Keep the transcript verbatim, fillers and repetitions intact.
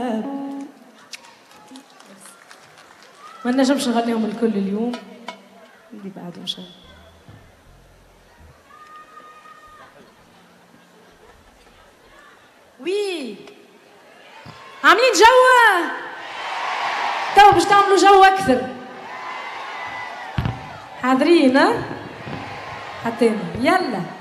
ما نجمش نغنيهم الكل اليوم، اللي بعده ان شاء الله. وي عاملين جو، تو باش تعملوا جو اكثر. حاضرين؟ ها حتى يلا.